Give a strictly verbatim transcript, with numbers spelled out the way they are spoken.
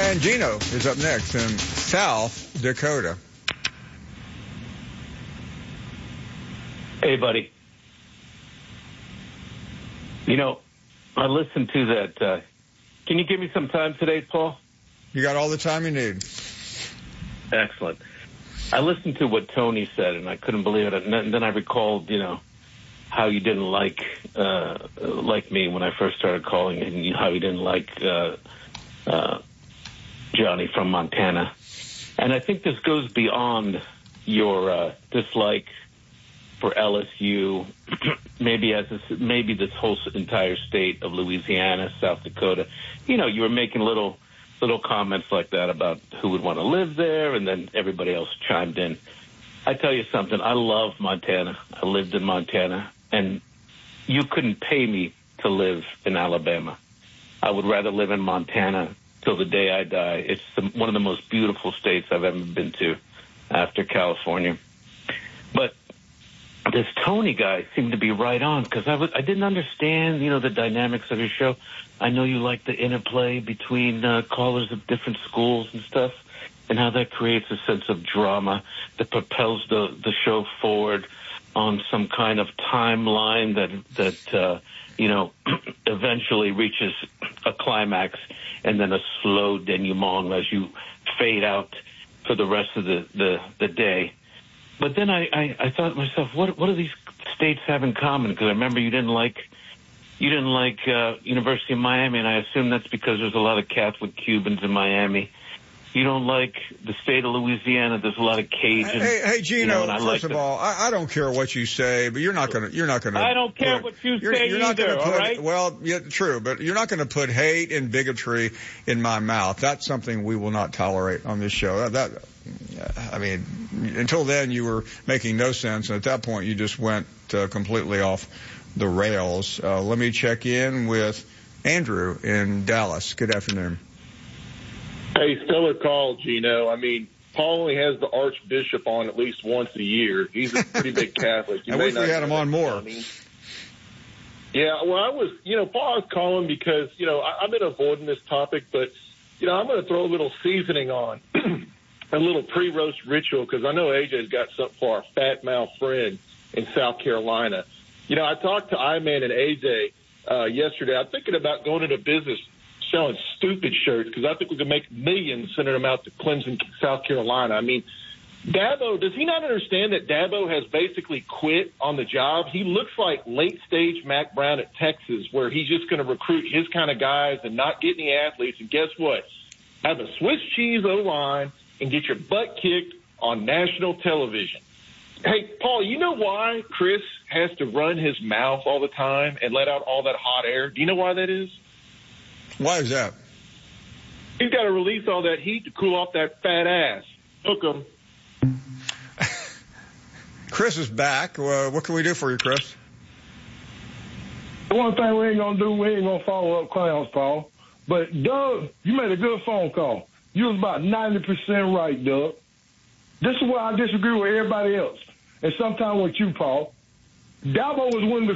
And Gino is up next in South Dakota. Hey, buddy. You know, I listened to that. Uh, can you give me some time today, Paul? You got all the time you need. Excellent. I listened to what Tony said, and I couldn't believe it. And then I recalled, you know, how you didn't like uh, like me when I first started calling, and how you didn't like uh, uh, Johnny from Montana. And I think this goes beyond your uh, dislike for L S U, maybe as a, maybe this whole entire state of Louisiana, South Dakota. You know, you were making little little comments like that about who would want to live there, and then everybody else chimed in. I tell you something, I love Montana. I lived in Montana, and you couldn't pay me to live in Alabama. I would rather live in Montana till the day I die. It's the, one of the most beautiful states I've ever been to after California. But this Tony guy seemed to be right on, because I, was, I didn't understand, you know, the dynamics of your show. I know you like the interplay between uh, callers of different schools and stuff, and how that creates a sense of drama that propels the, the show forward on some kind of timeline that, that uh, you know, eventually reaches a climax and then a slow denouement as you fade out for the rest of the, the, the day. But then I, I, I thought to myself, what what do these states have in common? Because I remember you didn't like you didn't like uh, University of Miami, and I assume that's because there's a lot of Catholic Cubans in Miami. You don't like the state of Louisiana. There's a lot of Cajuns. Hey, hey, Gino. You know, and I first like of the, all, I, I don't care what you say, but you're not gonna. You're not gonna. I don't care put, what you you're, say you're not either. gonna put, all right. Well, yeah, true, but you're not going to put hate and bigotry in my mouth. That's something we will not tolerate on this show. That, that I mean, until then you were making no sense, and at that point you just went uh, completely off the rails. Uh, let me check in with Andrew in Dallas. Good afternoon. Hey, stellar call, Gino. I mean, Paul only has the Archbishop on at least once a year. He's a pretty big Catholic. You I wish we had him on more. Yeah, well, I was, you know, Paul, I was calling because, you know, I, I've been avoiding this topic, but, you know, I'm going to throw a little seasoning on, a little pre-roast ritual, because I know A J's got something for our fat mouth friend in South Carolina. You know, I talked to I-Man and A J uh, yesterday. I'm thinking about going into business selling stupid shirts, because I think we could make millions sending them out to Clemson, South Carolina. I mean, Dabo, does he not understand that Dabo has basically quit on the job? He looks like late-stage Mac Brown at Texas, where he's just going to recruit his kind of guys and not get any athletes. And guess what? Have a Swiss cheese O-line and get your butt kicked on national television. Hey, Paul, you know why Chris has to run his mouth all the time and let out all that hot air? Do you know why that is? Why is that? He's got to release all that heat to cool off that fat ass. Hook him. Chris is back. Uh, what can we do for you, Chris? The one thing we ain't going to do, we ain't going to follow up clowns, Paul. But, Doug, you made a good phone call. You was about ninety percent right, Doug. This is where I disagree with everybody else, and sometimes with you, Paul. Dabo was one of the